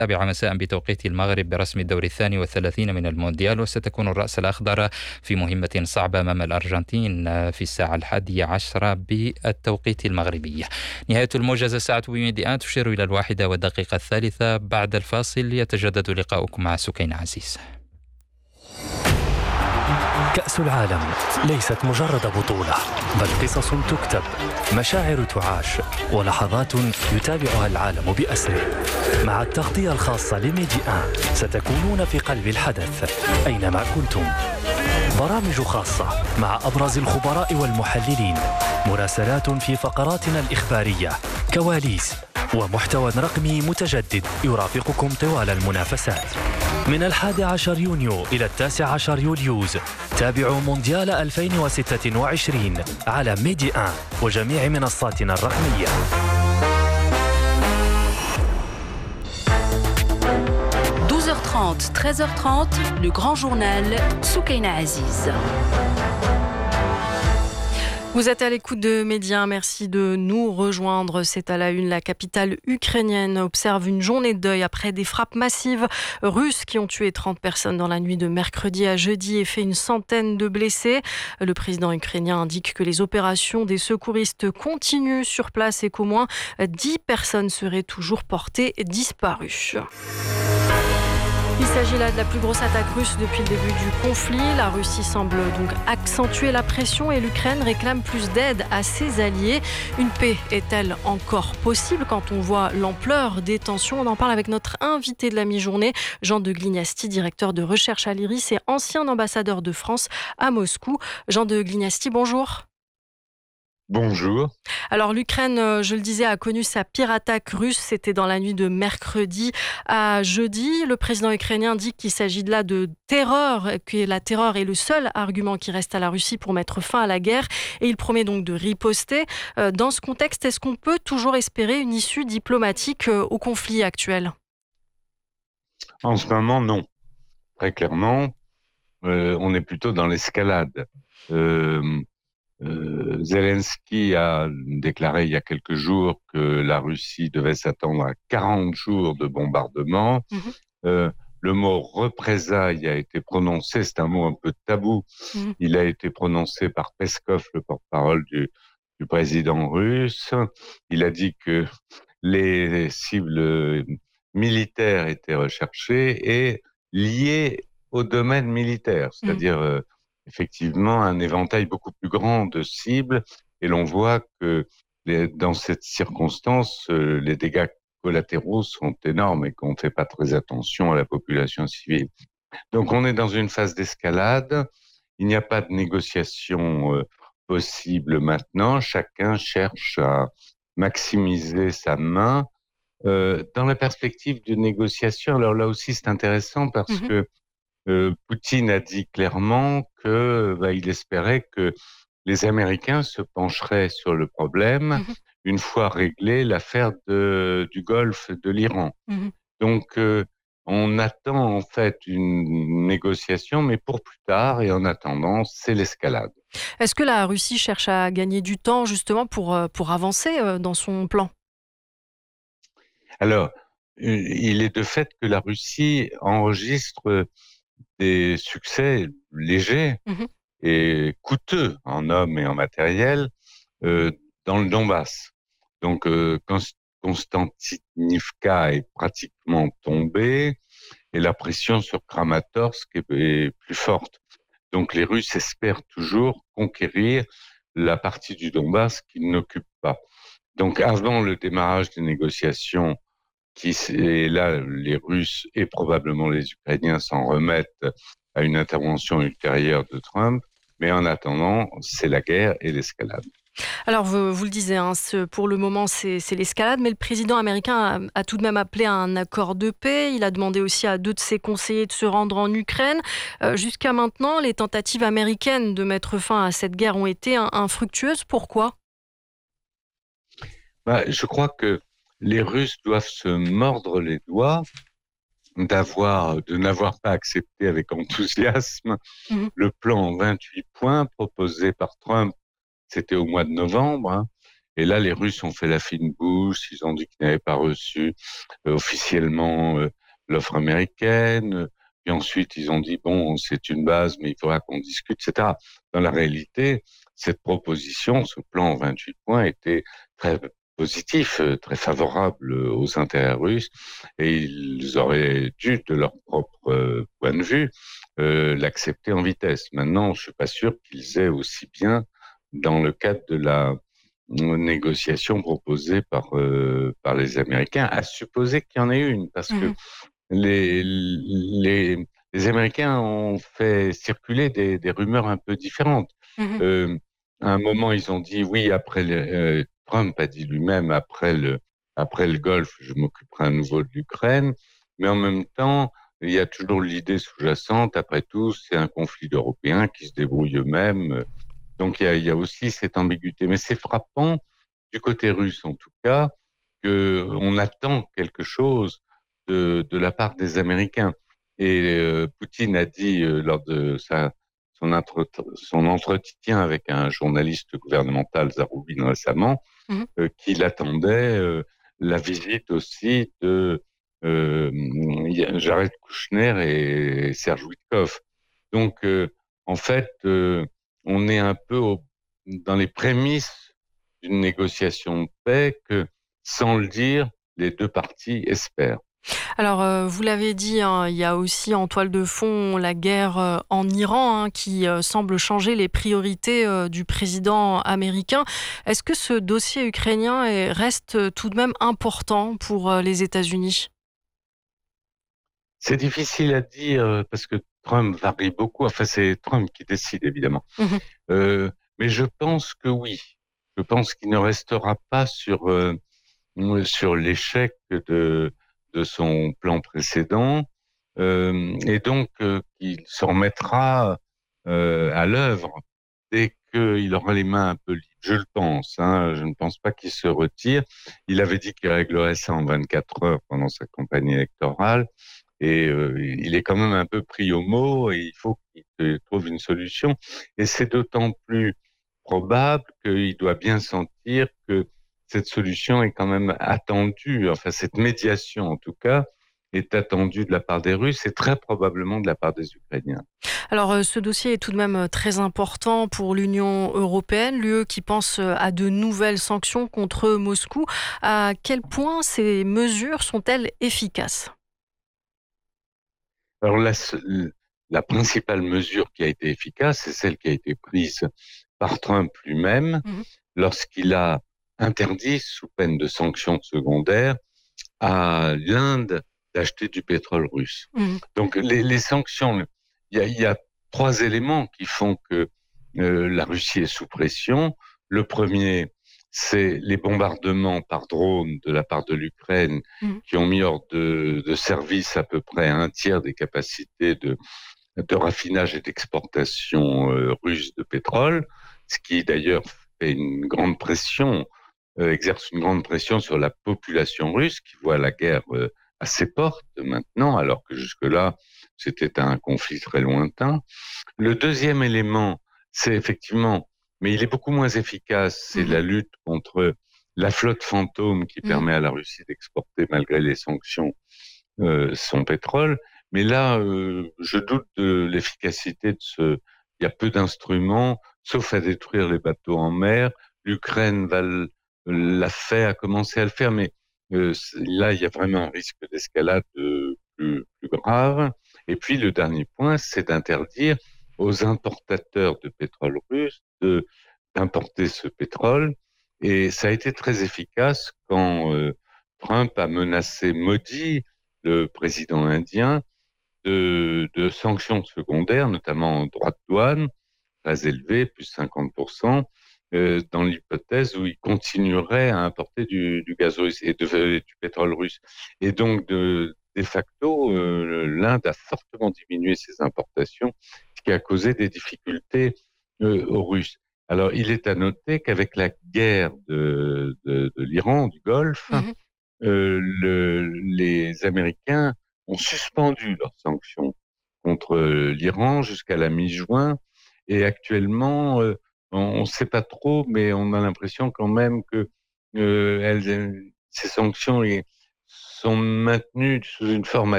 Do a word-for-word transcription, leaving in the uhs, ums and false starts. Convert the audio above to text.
السابعة مساء بتوقيت المغرب برسم الدور الثاني والثلاثين من المونديال، وستكون الرأس الأخضر في مهمة صعبة أمام الأرجنتين في الساعة الحادية عشرة بالتوقيت المغربي. نهاية الموجز الساعة بميديان تشير إلى الواحدة والدقيقة الثالثة. بعد الفاصل يتجدد لقاؤكم مع سكين عزيز. كأس العالم ليست مجرد بطولة، بل قصص تكتب، مشاعر تعاش، ولحظات يتابعها العالم بأسره. مع التغطية الخاصة لميدي آن ستكونون في قلب الحدث أينما كنتم. برامج خاصة مع أبرز الخبراء والمحللين، مراسلات في فقراتنا الإخبارية، كواليس ومحتوى رقمي متجدد يرافقكم طوال المنافسات. من الحادي عشر يونيو إلى التاسع عشر يوليوز تابعوا مونديال ألفين وستة وعشرين على ميدي آن وجميع منصاتنا الرقمية. douze heures trente, treize heures trente, le grand journal Soukaina Aziz. Vous êtes à l'écoute de Média, merci de nous rejoindre. C'est à la une, la capitale ukrainienne observe une journée de deuil après des frappes massives russes qui ont tué trente personnes dans la nuit de mercredi à jeudi et fait une centaine de blessés. Le président ukrainien indique que les opérations des secouristes continuent sur place et qu'au moins dix personnes seraient toujours portées disparues. Il s'agit là de la plus grosse attaque russe depuis le début du conflit. La Russie semble donc accentuer la pression et l'Ukraine réclame plus d'aide à ses alliés. Une paix est-elle encore possible quand on voit l'ampleur des tensions? On en parle avec notre invité de la mi-journée, Jean de Glignasti, directeur de recherche à l'I R I S et ancien ambassadeur de France à Moscou. Jean de Glignasti, bonjour. Bonjour. Alors l'Ukraine, je le disais, a connu sa pire attaque russe. C'était dans la nuit de mercredi à jeudi. Le président ukrainien dit qu'il s'agit de là de terreur, que la terreur est le seul argument qui reste à la Russie pour mettre fin à la guerre. Et il promet donc de riposter. Dans ce contexte, est-ce qu'on peut toujours espérer une issue diplomatique au conflit actuel? En ce moment, non. Très clairement, euh, on est plutôt dans l'escalade. Euh, Euh, Zelensky a déclaré il y a quelques jours que la Russie devait s'attendre à quarante jours de bombardement. Mmh. Euh, le mot représailles a été prononcé, c'est un mot un peu tabou. Mmh. Il a été prononcé par Peskov, le porte-parole du, du président russe. Il a dit que les cibles militaires étaient recherchées et liées au domaine militaire, c'est-à-dire mmh. euh, effectivement un éventail beaucoup plus grand de cibles, et l'on voit que les, dans cette circonstance, euh, les dégâts collatéraux sont énormes et qu'on ne fait pas très attention à la population civile. Donc on est dans une phase d'escalade, il n'y a pas de négociation euh, possible maintenant, chacun cherche à maximiser sa main euh, dans la perspective de négociation. Alors là aussi c'est intéressant parce mmh. que Euh, Poutine a dit clairement que bah, il espérait que les Américains se pencheraient sur le problème mmh. une fois réglée l'affaire de, du Golfe de l'Iran. Mmh. Donc, euh, on attend en fait une négociation, mais pour plus tard, et en attendant, c'est l'escalade. Est-ce que la Russie cherche à gagner du temps justement pour, pour avancer dans son plan? Alors, il est de fait que la Russie enregistre des succès légers mmh. et coûteux en hommes et en matériel euh, dans le Donbass. Donc, euh, Konstantinivka est pratiquement tombée et la pression sur Kramatorsk est, est plus forte. Donc, les Russes espèrent toujours conquérir la partie du Donbass qu'ils n'occupent pas. Donc, avant le démarrage des négociations, qui et là, les Russes et probablement les Ukrainiens s'en remettent à une intervention ultérieure de Trump. Mais en attendant, c'est la guerre et l'escalade. Alors, vous, vous le disiez, hein, ce, pour le moment, c'est, c'est l'escalade, mais le président américain a, a tout de même appelé à un accord de paix. Il a demandé aussi à deux de ses conseillers de se rendre en Ukraine. Euh, jusqu'à maintenant, les tentatives américaines de mettre fin à cette guerre ont été infructueuses. Pourquoi ? Bah, je crois que les Russes doivent se mordre les doigts d'avoir, de n'avoir pas accepté avec enthousiasme mmh. le plan en vingt-huit points proposé par Trump. C'était au mois de novembre, hein, Et là, les Russes ont fait la fine bouche, ils ont dit qu'ils n'avaient pas reçu euh, officiellement euh, l'offre américaine. Puis ensuite, ils ont dit, bon, c'est une base, mais il faudra qu'on discute, et cetera. Dans la réalité, cette proposition, ce plan en vingt-huit points était très positif, très favorable aux intérêts russes, et ils auraient dû, de leur propre point de vue, euh, l'accepter en vitesse. Maintenant, je suis pas sûr qu'ils aient aussi bien, dans le cadre de la négociation proposée par euh, par les Américains, à supposer qu'il y en ait une, parce que Mhm. les les les Américains ont fait circuler des, des rumeurs un peu différentes. Mhm. Euh, à un moment, ils ont dit oui, après le, euh, Trump a dit lui-même après le après le Golfe, je m'occuperai à nouveau de l'Ukraine, mais en même temps, il y a toujours l'idée sous-jacente. Après tout, c'est un conflit d'Européens qui se débrouillent eux-mêmes. Donc il y a, il y a aussi cette ambiguïté. Mais c'est frappant du côté russe, en tout cas, que on attend quelque chose de de la part des Américains. Et euh, Poutine a dit euh, lors de sa son, entre, son entretien avec un journaliste gouvernemental, Zaroubine, récemment, Mhm. euh, qu'il attendait euh, la visite aussi de euh, Jared Kushner et Serge Witkoff. Donc, euh, en fait, euh, on est un peu au, dans les prémices d'une négociation de paix que, sans le dire, les deux parties espèrent. Alors, euh, vous l'avez dit, hein, il y a aussi en toile de fond la guerre euh, en Iran, hein, qui euh, semble changer les priorités euh, du président américain. Est-ce que ce dossier ukrainien est- reste euh, tout de même important pour euh, les États-Unis? C'est difficile à dire euh, parce que Trump varie beaucoup. Enfin, c'est Trump qui décide, évidemment. Mhm. Euh, mais je pense que oui. Je pense qu'il ne restera pas sur euh, sur l'échec de de son plan précédent, euh, et donc euh, qu'il se remettra euh, à l'œuvre dès qu'il aura les mains un peu libres. Je le pense. Hein, je ne pense pas qu'il se retire. Il avait dit qu'il réglerait ça en vingt-quatre heures pendant sa campagne électorale. Et euh, il est quand même un peu pris au mot et il faut qu'il trouve une solution. Et c'est d'autant plus probable qu'il doit bien sentir que cette solution est quand même attendue, enfin cette médiation en tout cas, est attendue de la part des Russes et très probablement de la part des Ukrainiens. Alors, euh, ce dossier est tout de même euh, très important pour l'Union européenne, l'U E qui pense euh, à de nouvelles sanctions contre Moscou. À quel point ces mesures sont-elles efficaces? Alors la, la principale mesure qui a été efficace, c'est celle qui a été prise par Trump lui-même Mhm. lorsqu'il a interdit, sous peine de sanctions secondaires, à l'Inde d'acheter du pétrole russe. Mhm. Donc les, les sanctions, il y a, il y a trois éléments qui font que euh, la Russie est sous pression. Le premier, c'est les bombardements par drone de la part de l'Ukraine Mhm. qui ont mis hors de, de service à peu près un tiers des capacités de, de raffinage et d'exportation euh, russe de pétrole, ce qui d'ailleurs fait une grande pression, euh, exerce une grande pression sur la population russe qui voit la guerre euh, à ses portes maintenant, alors que jusque-là, c'était un conflit très lointain. Le deuxième élément, c'est effectivement, mais il est beaucoup moins efficace, c'est Mhm. la lutte contre la flotte fantôme qui Mhm. permet à la Russie d'exporter, malgré les sanctions, euh, son pétrole. Mais là, euh, je doute de l'efficacité de ce. Il y a peu d'instruments, sauf à détruire les bateaux en mer. L'Ukraine va l- l'a fait, a commencé à le faire, mais euh, là, il y a vraiment un risque d'escalade euh, plus, plus grave. Et puis, le dernier point, c'est d'interdire aux importateurs de pétrole russe de d'importer ce pétrole. Et ça a été très efficace quand euh, Trump a menacé Modi, le président indien, de, de sanctions secondaires, notamment en droits de douane, très élevés, plus cinquante pour cent, euh, dans l'hypothèse où il continuerait à importer du, du gaz russe et de, du pétrole russe. Et donc, de, de facto, euh, l'Inde a fortement diminué ses importations, ce qui a causé des difficultés euh, aux Russes. Alors, il est à noter qu'avec la guerre de, de, de l'Iran, du Golfe, Mhm. euh, le, les Américains ont suspendu leurs sanctions contre euh, l'Iran jusqu'à la mi-juin. Et actuellement, euh, on ne sait pas trop, mais on a l'impression quand même que euh, elles, ces sanctions sont maintenues sous une forme